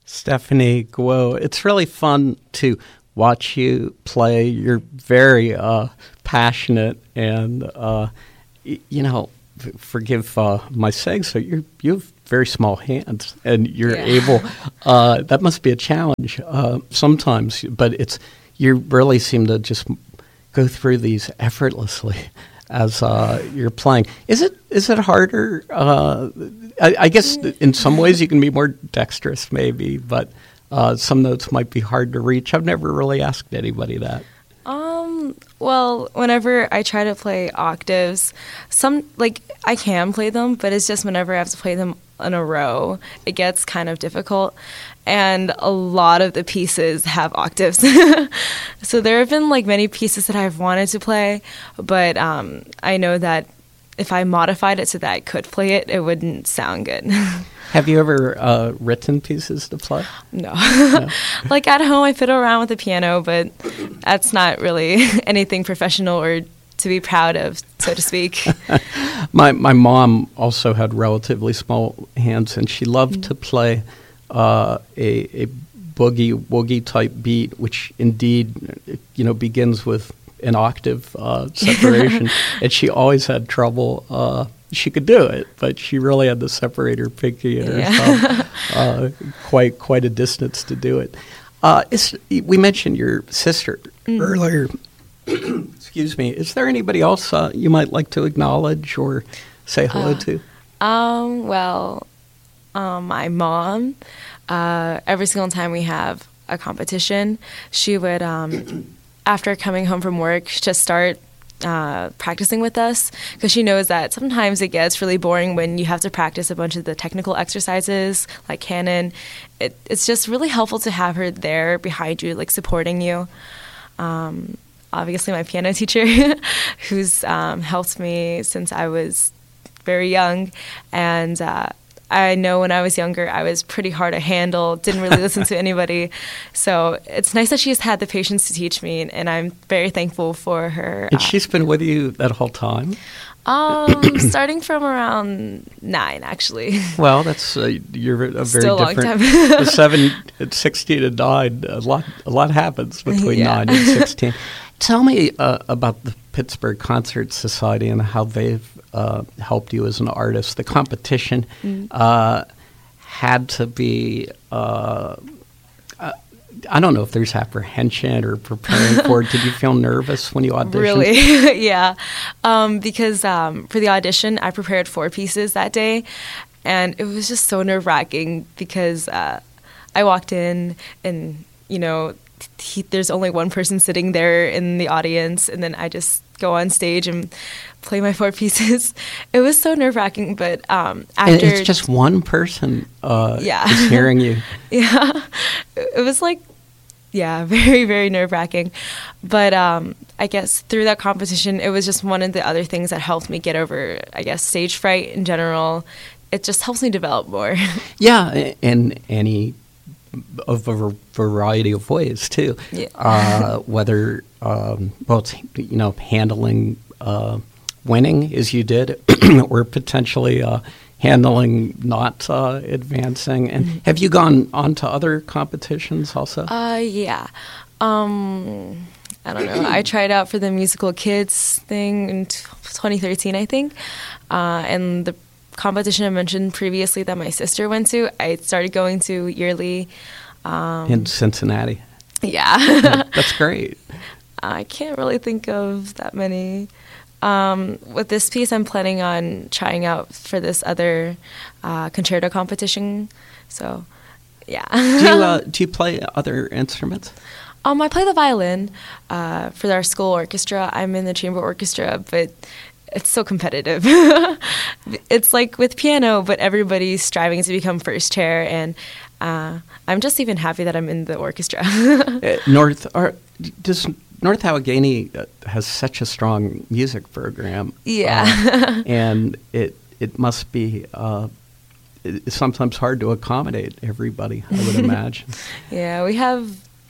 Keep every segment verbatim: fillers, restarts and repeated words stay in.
Stephanie Guo, it's really fun to watch you play. You're very uh, passionate, and uh, y- you know, f- forgive uh, my saying so. You you have very small hands, and you're Yeah. able. Uh, that must be a challenge uh, sometimes, but it's you really seem to just go through these effortlessly as uh, you're playing. Is it is it harder? Uh, I, I guess in some ways you can be more dexterous, maybe, but uh, some notes might be hard to reach. I've never really asked anybody that. Um, well, whenever I try to play octaves, some, like, I can play them, but it's just whenever I have to play them in a row, it gets kind of difficult. And a lot of the pieces have octaves. So there have been, like, many pieces that I've wanted to play, but um, I know that if I modified it so that I could play it, it wouldn't sound good. Have you ever uh, written pieces to play? No. No. Like, at home, I fiddle around with the piano, but that's not really anything professional or to be proud of, so to speak. My my mom also had relatively small hands, and she loved Mm-hmm. to play uh, a, a boogie woogie type beat, which indeed, you know, begins with an octave uh, separation, and she always had trouble. Uh, she could do it, but she really had to separate her pinky and Yeah. herself uh, quite quite a distance to do it. Uh, is, we mentioned your sister Mm. earlier. Excuse me. Is there anybody else uh, you might like to acknowledge or say hello Uh, to? Um, well, um, my mom, uh, every single time we have a competition, she would, um, after coming home from work, just start uh, practicing with us, because she knows that sometimes it gets really boring when you have to practice a bunch of the technical exercises like canon. It, it's just really helpful to have her there behind you, like supporting you. Um, obviously, my piano teacher, who's um, helped me since I was very young, and uh, I know when I was younger, I was pretty hard to handle, didn't really listen to anybody. So it's nice that she's had the patience to teach me, and I'm very thankful for her. And uh, she's been with you that whole time? um, starting from around nine, actually. Well, that's uh, you're a very Still a long different. time. The seven, at sixteen and nine, a lot, a lot happens between Yeah. nine and sixteen. Tell me uh, about the Pittsburgh Concert Society and how they've uh, helped you as an artist. The competition Mm. uh, had to be. Uh, uh, I don't know if there's apprehension or preparing for it. Did you feel nervous when you auditioned? Really? Yeah. Um, because um, for the audition, I prepared four pieces that day, and it was just so nerve-wracking because uh, I walked in and, you know, he, there's only one person sitting there in the audience, and then I just go on stage and play my four pieces. It was so nerve-wracking, but um, after... And it's just one person uh, Yeah. is hearing you. Yeah. It was like, yeah, very, very nerve-wracking. But um, I guess through that competition, it was just one of the other things that helped me get over, I guess, stage fright in general. It just helps me develop more. Yeah, in any of a v- variety of ways too. Yeah. Uh, whether um, well, it's, you know, handling uh, winning as you did, or potentially uh, handling not uh, advancing. And Mm-hmm. have you gone on to other competitions also? Uh, yeah. Um, I don't know. I tried out for the Musical Kids thing in t- twenty thirteen, I think. Uh, and the competition I mentioned previously that my sister went to, I started going to yearly. Um, In Cincinnati. yeah. That's great. I can't really think of that many. Um, with this piece, I'm planning on trying out for this other uh, concerto competition. So, yeah. Do you, uh, do you play other instruments? Um, I play the violin uh, for our school orchestra. I'm in the chamber orchestra, but it's so competitive. It's like with piano, but everybody's striving to become first chair, and uh, I'm just even happy that I'm in the orchestra. Uh, North, or, does North Allegheny uh, has such a strong music program. Yeah. Uh, and it it must be uh, it's sometimes hard to accommodate everybody, I would imagine. Yeah, we have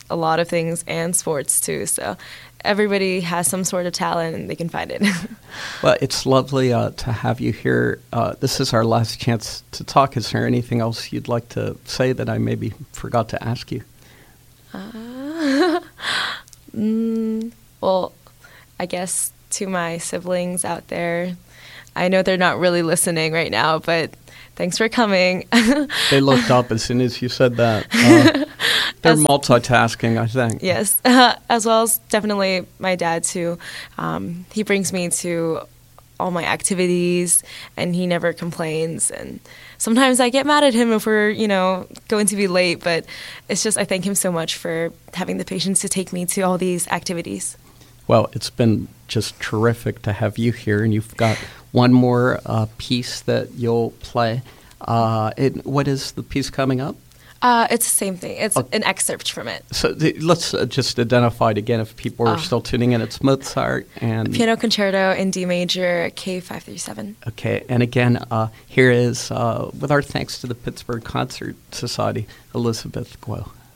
a lot of things and sports too. So everybody has some sort of talent and they can find it. Well, it's lovely uh, to have you here. Uh, this is our last chance to talk. Is there anything else you'd like to say that I maybe forgot to ask you? Uh, mm, well, I guess to my siblings out there, I know they're not really listening right now, but thanks for coming. They looked up as soon as you said that. Uh, they're as, multitasking, I think. Yes, uh, as well as definitely my dad, too. Um, he brings me to all my activities, and he never complains. And sometimes I get mad at him if we're, you know, going to be late, but it's just I thank him so much for having the patience to take me to all these activities. Well, it's been just terrific to have you here, and you've got one more uh, piece that you'll play. Uh, it, what is the piece coming up? Uh, it's the same thing. It's oh. an excerpt from it. So th- let's uh, just identify it again if people are uh, still tuning in. It's Mozart and... Piano Concerto in D major, K five thirty-seven. Okay, and again, uh, here is, uh, with our thanks to the Pittsburgh Concert Society, Elizabeth Guo.